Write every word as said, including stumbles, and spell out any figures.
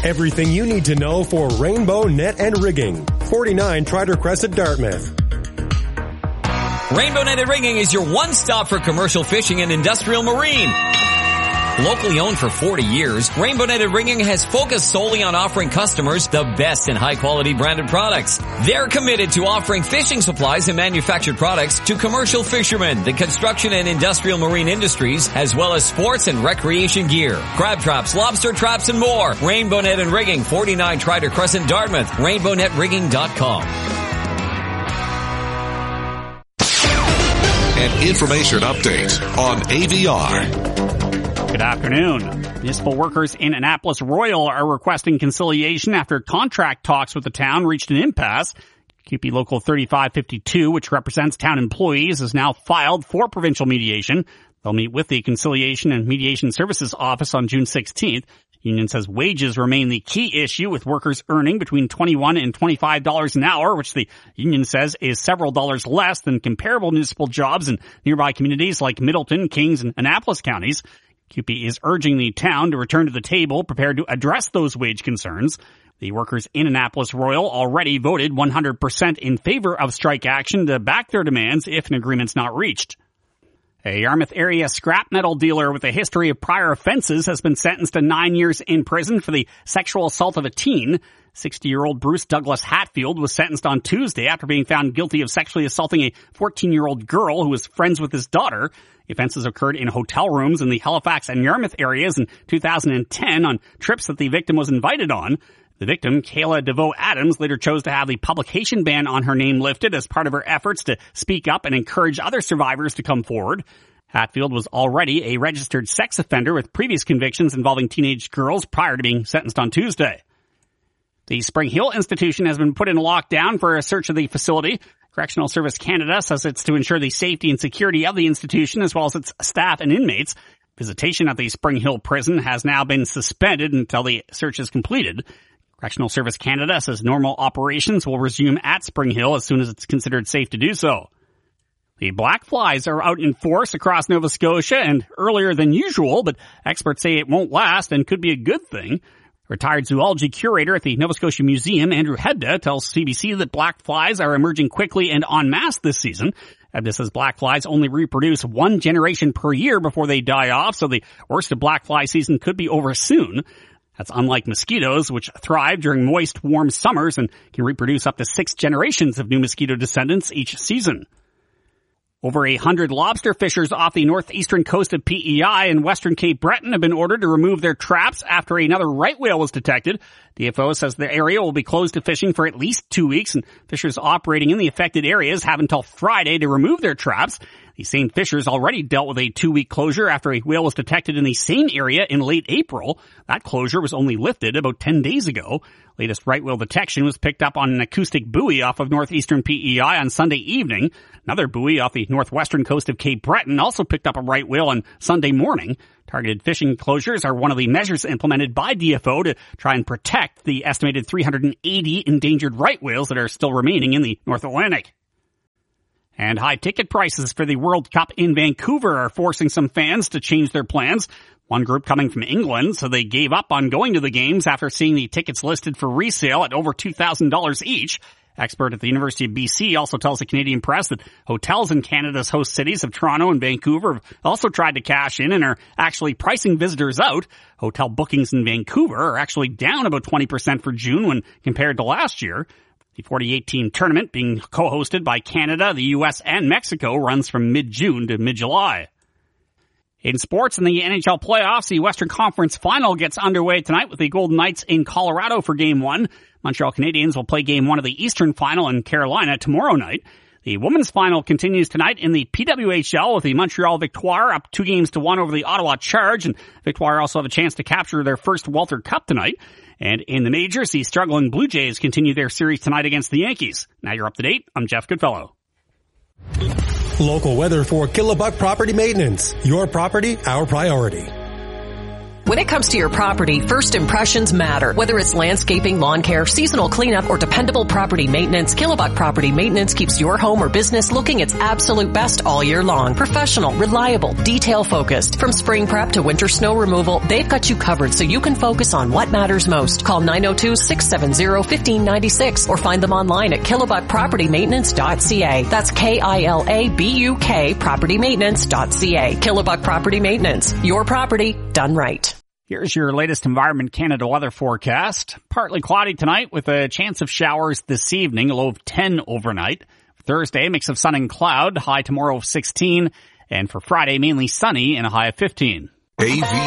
Everything you need to know for Rainbow Net and Rigging. forty-nine Trider Crescent, Dartmouth. Rainbow Net and Rigging is your one-stop for commercial fishing and industrial marine. Locally owned for forty years, Rainbow Net and Rigging has focused solely on offering customers the best in high-quality branded products. They're committed to offering fishing supplies and manufactured products to commercial fishermen, the construction and industrial marine industries, as well as sports and recreation gear. Crab traps, lobster traps, and more. Rainbow Net and Rigging, forty-nine Trider Crescent, Dartmouth. rainbow net rigging dot com. An information update on A V R. Good afternoon. Municipal workers in Annapolis Royal are requesting conciliation after contract talks with the town reached an impasse. Q P Local thirty-five fifty-two, which represents town employees, has now filed for provincial mediation. They'll meet with the Conciliation and Mediation Services Office on June sixteenth. The union says wages remain the key issue, with workers earning between twenty-one and twenty-five dollars an hour, which the union says is several dollars less than comparable municipal jobs in nearby communities like Middleton, Kings, and Annapolis counties. Q P is urging the town to return to the table, prepared to address those wage concerns. The workers in Annapolis Royal already voted one hundred percent in favor of strike action to back their demands if an agreement's not reached. A Yarmouth area scrap metal dealer with a history of prior offenses has been sentenced to nine years in prison for the sexual assault of a teen. sixty-year-old Bruce Douglas Hatfield was sentenced on Tuesday after being found guilty of sexually assaulting a fourteen-year-old girl who was friends with his daughter. The offenses occurred in hotel rooms in the Halifax and Yarmouth areas in two thousand ten on trips that the victim was invited on. The victim, Kayla DeVoe Adams, later chose to have the publication ban on her name lifted as part of her efforts to speak up and encourage other survivors to come forward. Hatfield was already a registered sex offender with previous convictions involving teenage girls prior to being sentenced on Tuesday. The Spring Hill Institution has been put in lockdown for a search of the facility. Correctional Service Canada says it's to ensure the safety and security of the institution as well as its staff and inmates. Visitation at the Spring Hill prison has now been suspended until the search is completed. Correctional Service Canada says normal operations will resume at Spring Hill as soon as it's considered safe to do so. The black flies are out in force across Nova Scotia and earlier than usual, but experts say it won't last and could be a good thing. Retired zoology curator at the Nova Scotia Museum, Andrew Hebda, tells C B C that black flies are emerging quickly and en masse this season. Hebda says black flies only reproduce one generation per year before they die off, so the worst of black fly season could be over soon. That's unlike mosquitoes, which thrive during moist, warm summers and can reproduce up to six generations of new mosquito descendants each season. Over a hundred lobster fishers off the northeastern coast of P E I and western Cape Breton have been ordered to remove their traps after another right whale was detected. D F O says the area will be closed to fishing for at least two weeks, and fishers operating in the affected areas have until Friday to remove their traps. The same fishers already dealt with a two-week closure after a whale was detected in the same area in late April. That closure was only lifted about ten days ago. Latest right whale detection was picked up on an acoustic buoy off of northeastern P E I on Sunday evening. Another buoy off the northwestern coast of Cape Breton also picked up a right whale on Sunday morning. Targeted fishing closures are one of the measures implemented by D F O to try and protect the estimated three hundred eighty endangered right whales that are still remaining in the North Atlantic. And high ticket prices for the World Cup in Vancouver are forcing some fans to change their plans. One group coming from England, so they gave up on going to the games after seeing the tickets listed for resale at over two thousand dollars each. Expert at the University of B C also tells the Canadian Press that hotels in Canada's host cities of Toronto and Vancouver have also tried to cash in and are actually pricing visitors out. Hotel bookings in Vancouver are actually down about twenty percent for June when compared to last year. The forty-eight team tournament, being co-hosted by Canada, the U S, and Mexico, runs from mid-June to mid-July. In sports, in the N H L playoffs, the Western Conference Final gets underway tonight with the Golden Knights in Colorado for Game one. Montreal Canadiens will play Game one of the Eastern Final in Carolina tomorrow night. The women's final continues tonight in the P W H L with the Montreal Victoire up two games to one over the Ottawa Charge, and Victoire also have a chance to capture their first Walter Cup tonight. And in the majors, the struggling Blue Jays continue their series tonight against the Yankees. Now you're up to date. I'm Jeff Goodfellow. Local weather for Killabuk Property Maintenance. Your property, our priority. When it comes to your property, first impressions matter. Whether it's landscaping, lawn care, seasonal cleanup, or dependable property maintenance, Kilobuck Property Maintenance keeps your home or business looking its absolute best all year long. Professional, reliable, detail-focused. From spring prep to winter snow removal, they've got you covered so you can focus on what matters most. Call nine oh two, six seven zero, one five nine six or find them online at kilobuck property maintenance dot c a. That's K I L A B U K property maintenance dot c a. Kilobuck Property Maintenance. Your property done right. Here's your latest Environment Canada weather forecast. Partly cloudy tonight with a chance of showers this evening, a low of ten overnight. Thursday, mix of sun and cloud, high tomorrow of sixteen. And for Friday, mainly sunny and a high of fifteen. A V